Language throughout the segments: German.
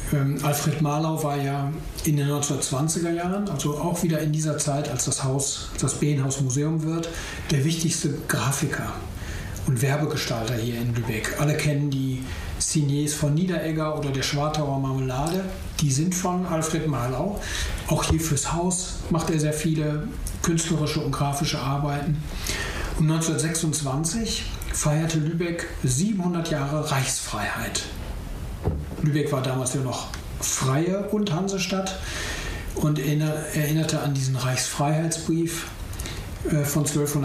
Alfred Marlau war ja in den 1920er Jahren, also auch wieder in dieser Zeit, als das Behenhaus Museum wird, der wichtigste Grafiker und Werbegestalter hier in Lübeck. Alle kennen die Signes von Niederegger oder der Schwartauer Marmelade. Die sind von Alfred Marlau. Auch hier fürs Haus macht er sehr viele künstlerische und grafische Arbeiten. Und 1926 feierte Lübeck 700 Jahre Reichsfreiheit. Lübeck war damals ja noch freie und Hansestadt und erinnerte an diesen Reichsfreiheitsbrief von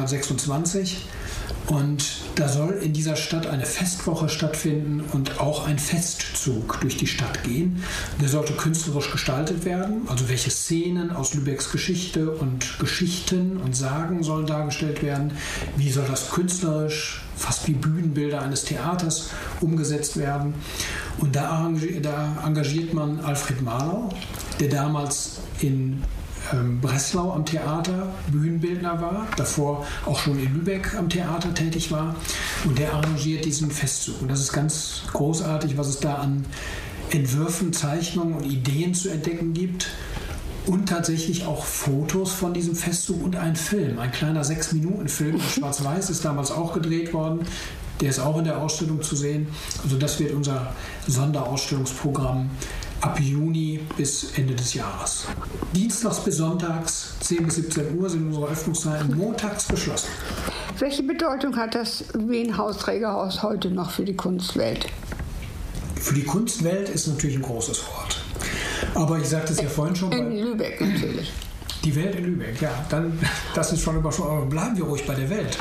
1226. Und da soll in dieser Stadt eine Festwoche stattfinden und auch ein Festzug durch die Stadt gehen. Der sollte künstlerisch gestaltet werden, also welche Szenen aus Lübecks Geschichte und Geschichten und Sagen sollen dargestellt werden, wie soll das künstlerisch, fast wie Bühnenbilder eines Theaters, umgesetzt werden. Und da engagiert man Alfred Marlau, der damals in Breslau am Theater Bühnenbildner war, davor auch schon in Lübeck am Theater tätig war, und der arrangiert diesen Festzug. Und das ist ganz großartig, was es da an Entwürfen, Zeichnungen und Ideen zu entdecken gibt und tatsächlich auch Fotos von diesem Festzug und ein Film, ein kleiner 6-Minuten-Film in Schwarz-Weiß ist damals auch gedreht worden. Der ist auch in der Ausstellung zu sehen. Also das wird unser Sonderausstellungsprogramm ab Juni bis Ende des Jahres. Dienstags bis sonntags 10 bis 17 Uhr sind unsere Öffnungszeiten, montags geschlossen. Welche Bedeutung hat das Behenhaus-Trägerhaus heute noch für die Kunstwelt? Für die Kunstwelt ist natürlich ein großes Wort. Aber ich sagte es ja vorhin schon. In Lübeck natürlich. Die Welt in Lübeck, ja. Dann, das ist schon überschaubar. Aber bleiben wir ruhig bei der Welt.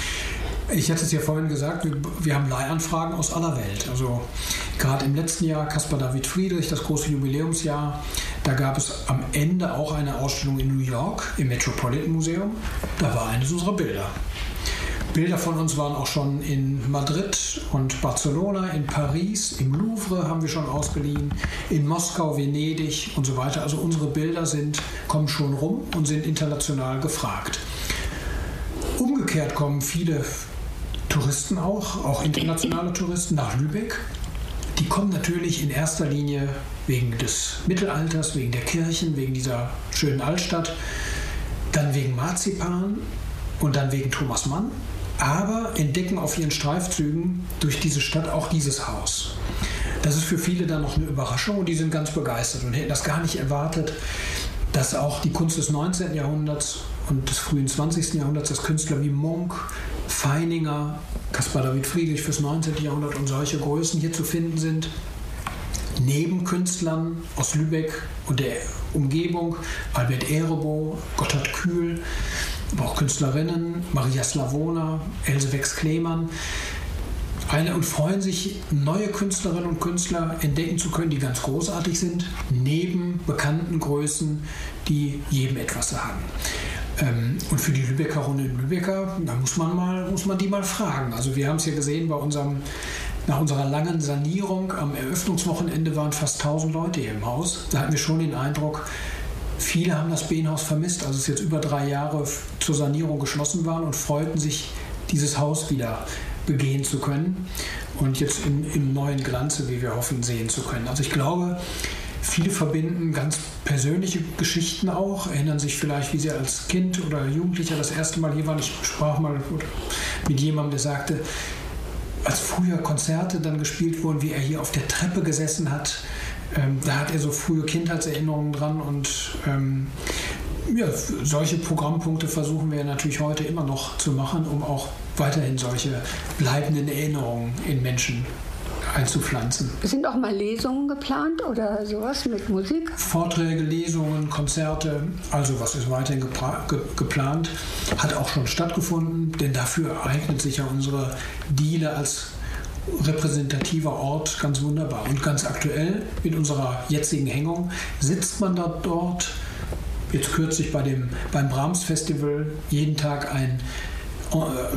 Ich hatte es ja vorhin gesagt, wir haben Leihanfragen aus aller Welt. Also gerade im letzten Jahr, Caspar David Friedrich, das große Jubiläumsjahr, da gab es am Ende auch eine Ausstellung in New York im Metropolitan Museum. Da war eines unserer Bilder. Bilder von uns waren auch schon in Madrid und Barcelona, in Paris, im Louvre haben wir schon ausgeliehen, in Moskau, Venedig und so weiter. Also unsere Bilder kommen schon rum und sind international gefragt. Umgekehrt kommen viele Touristen auch internationale Touristen nach Lübeck. Die kommen natürlich in erster Linie wegen des Mittelalters, wegen der Kirchen, wegen dieser schönen Altstadt, dann wegen Marzipan und dann wegen Thomas Mann, aber entdecken auf ihren Streifzügen durch diese Stadt auch dieses Haus. Das ist für viele dann noch eine Überraschung und die sind ganz begeistert und hätten das gar nicht erwartet, dass auch die Kunst des 19. Jahrhunderts und des frühen 20. Jahrhunderts, dass Künstler wie Munch, Feininger, Caspar David Friedrich fürs 19. Jahrhundert und solche Größen hier zu finden sind. Neben Künstlern aus Lübeck und der Umgebung, Albert Erebo, Gotthard Kühl, aber auch Künstlerinnen, Maria Slavona, Else Wex-Klemann, und freuen sich, neue Künstlerinnen und Künstler entdecken zu können, die ganz großartig sind, neben bekannten Größen, die jedem etwas sagen. Und für die Lübeckerinnen und Lübecker, da muss man die mal fragen. Also wir haben es ja gesehen nach unserer langen Sanierung am Eröffnungswochenende waren fast 1000 Leute hier im Haus. Da hatten wir schon den Eindruck, viele haben das Behenhaus vermisst, als es jetzt über 3 Jahre zur Sanierung geschlossen war und freuten sich, dieses Haus wieder begehen zu können und jetzt im neuen Glanze, wie wir hoffen, sehen zu können. Also ich glaube, viele verbinden ganz persönliche Geschichten auch, erinnern sich vielleicht, wie sie als Kind oder Jugendlicher das erste Mal hier waren. Ich sprach mal mit jemandem, der sagte, als früher Konzerte dann gespielt wurden, wie er hier auf der Treppe gesessen hat, da hat er so frühe Kindheitserinnerungen dran und solche Programmpunkte versuchen wir natürlich heute immer noch zu machen, um auch weiterhin solche bleibenden Erinnerungen in Menschen einzupflanzen. Sind auch mal Lesungen geplant oder sowas mit Musik? Vorträge, Lesungen, Konzerte, also was ist weiterhin geplant, hat auch schon stattgefunden, denn dafür eignet sich ja unsere Diele als repräsentativer Ort ganz wunderbar. Und ganz aktuell mit unserer jetzigen Hängung sitzt man dort, jetzt kürzlich beim Brahms Festival, jeden Tag ein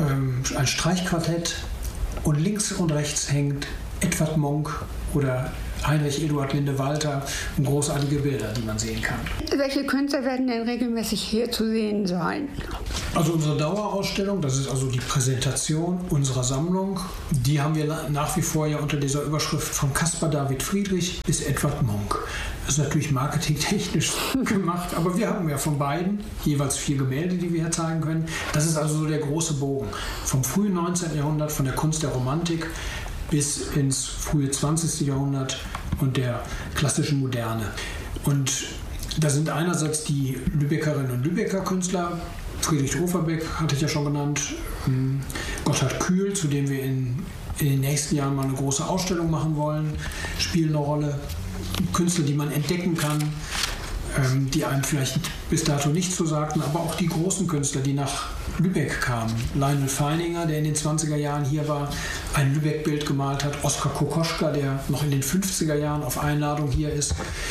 Streichquartett und links und rechts hängt Edvard Munch oder Heinrich Eduard Linde-Walter und großartige Bilder, die man sehen kann. Welche Künstler werden denn regelmäßig hier zu sehen sein? Also unsere Dauerausstellung, das ist also die Präsentation unserer Sammlung, die haben wir nach wie vor ja unter dieser Überschrift von Caspar David Friedrich bis Edvard Munch. Das ist natürlich marketingtechnisch gemacht, aber wir haben ja von beiden jeweils 4 Gemälde, die wir hier zeigen können. Das ist also so der große Bogen. Vom frühen 19. Jahrhundert, von der Kunst der Romantik bis ins frühe 20. Jahrhundert und der klassischen Moderne. Und da sind einerseits die Lübeckerinnen und Lübecker Künstler, Friedrich Overbeck hatte ich ja schon genannt, Gotthard Kühl, zu dem wir in den nächsten Jahren mal eine große Ausstellung machen wollen, spielen eine Rolle. Künstler, die man entdecken kann, die einem vielleicht bis dato nicht so sagten, aber auch die großen Künstler, die nach Lübeck kamen. Lionel Feininger, der in den 20er Jahren hier war, ein Lübeck-Bild gemalt hat. Oskar Kokoschka, der noch in den 50er Jahren auf Einladung hier ist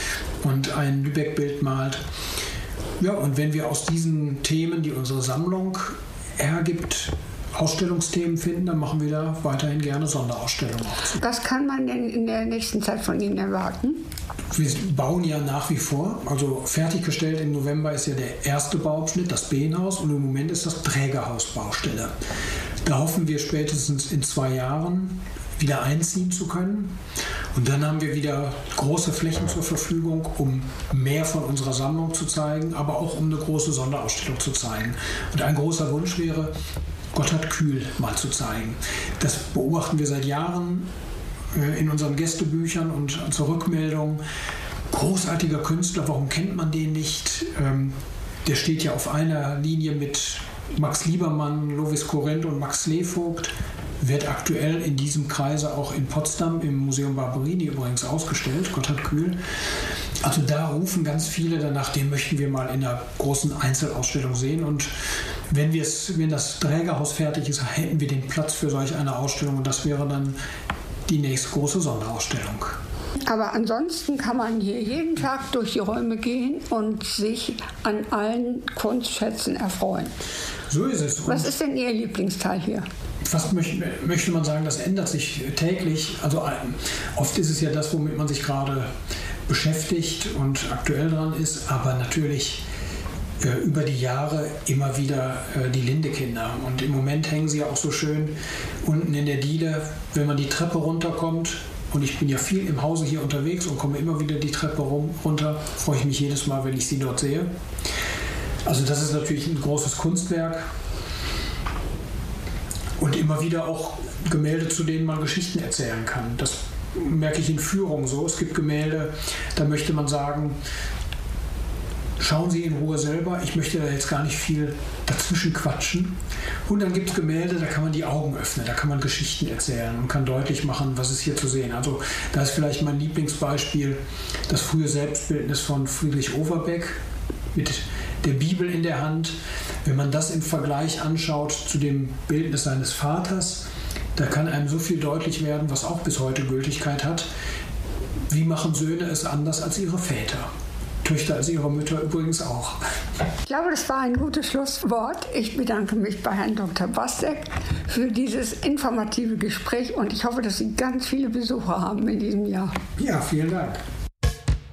und ein Lübeck-Bild malt. Ja, und wenn wir aus diesen Themen, die unsere Sammlung hergibt, Ausstellungsthemen finden, dann machen wir da weiterhin gerne Sonderausstellungen. Was kann man denn in der nächsten Zeit von Ihnen erwarten? Wir bauen ja nach wie vor, also fertiggestellt im November ist ja der erste Bauabschnitt, das Behenhaus, und im Moment ist das Trägerhaus Baustelle. Da hoffen wir spätestens in 2 Jahren wieder einziehen zu können. Und dann haben wir wieder große Flächen zur Verfügung, um mehr von unserer Sammlung zu zeigen, aber auch um eine große Sonderausstellung zu zeigen. Und ein großer Wunsch wäre, Gotthard Kühl mal zu zeigen. Das beobachten wir seit Jahren in unseren Gästebüchern und zur Rückmeldung. Großartiger Künstler, warum kennt man den nicht? Der steht ja auf einer Linie mit Max Liebermann, Lovis Corinth und Max Slevogt. Wird aktuell in diesem Kreise auch in Potsdam im Museum Barberini übrigens ausgestellt, Gotthard Kühl. Also da rufen ganz viele danach, den möchten wir mal in einer großen Einzelausstellung sehen. Und wenn das Trägerhaus fertig ist, hätten wir den Platz für solch eine Ausstellung und das wäre dann die nächste große Sonderausstellung. Aber ansonsten kann man hier jeden Tag durch die Räume gehen und sich an allen Kunstschätzen erfreuen. So ist es. Was ist denn Ihr Lieblingsteil hier? Fast möchte man sagen, das ändert sich täglich. Also oft ist es ja das, womit man sich gerade beschäftigt und aktuell dran ist, aber natürlich über die Jahre immer wieder die Linde-Kinder. Und im Moment hängen sie ja auch so schön unten in der Diele, wenn man die Treppe runterkommt. Und ich bin ja viel im Hause hier unterwegs und komme immer wieder die Treppe runter. Freue ich mich jedes Mal, wenn ich sie dort sehe. Also das ist natürlich ein großes Kunstwerk. Und immer wieder auch Gemälde, zu denen man Geschichten erzählen kann. Das merke ich in Führungen so. Es gibt Gemälde, da möchte man sagen, schauen Sie in Ruhe selber, ich möchte da jetzt gar nicht viel dazwischen quatschen. Und dann gibt es Gemälde, da kann man die Augen öffnen, da kann man Geschichten erzählen und kann deutlich machen, was ist hier zu sehen. Also da ist vielleicht mein Lieblingsbeispiel das frühe Selbstbildnis von Friedrich Overbeck mit der Bibel in der Hand. Wenn man das im Vergleich anschaut zu dem Bildnis seines Vaters, da kann einem so viel deutlich werden, was auch bis heute Gültigkeit hat. Wie machen Söhne es anders als ihre Väter? Töchter als ihre Mütter übrigens auch. Ich glaube, das war ein gutes Schlusswort. Ich bedanke mich bei Herrn Dr. Bastek für dieses informative Gespräch und ich hoffe, dass Sie ganz viele Besucher haben in diesem Jahr. Ja, vielen Dank.